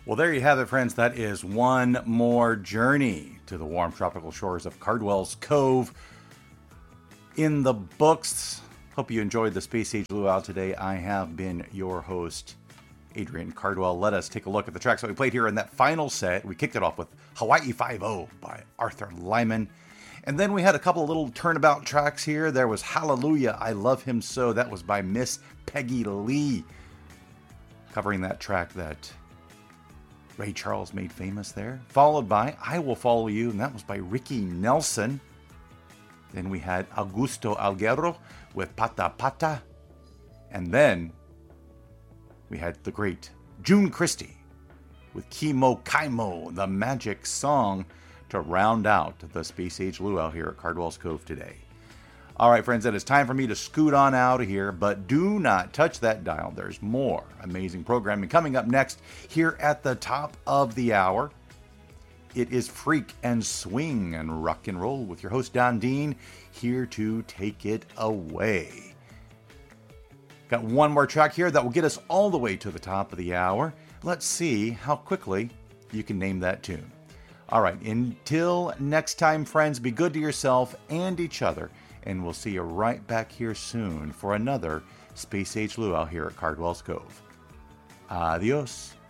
Well, there you have it, friends. That is one more journey to the warm tropical shores of Cardwell's Cove in the books. Hope you enjoyed the Space Age Luau today. I have been your host, Adrian Cardwell. Let us take a look at the tracks that we played here in that final set. We kicked it off with Hawaii Five-0 by Arthur Lyman. And then we had a couple of little turnabout tracks here. There was Hallelujah, I Love Him So. That was by Miss Peggy Lee, covering that track that Ray Charles made famous there. Followed by I Will Follow You, and that was by Ricky Nelson. Then we had Augusto Alguero with Pata Pata. And then we had the great June Christie with Kimo Kaimo, the magic song, to round out the Space Age Luau here at Cardwell's Cove today. All right, friends, it is time for me to scoot on out of here, but do not touch that dial. There's more amazing programming coming up next here at the top of the hour. It is Freak and Swing and Rock and Roll with your host, Don Dean, here to take it away. Got one more track here that will get us all the way to the top of the hour. Let's see how quickly you can name that tune. All right, until next time, friends, be good to yourself and each other, and we'll see you right back here soon for another Space Age Luau here at Cardwell's Cove. Adios.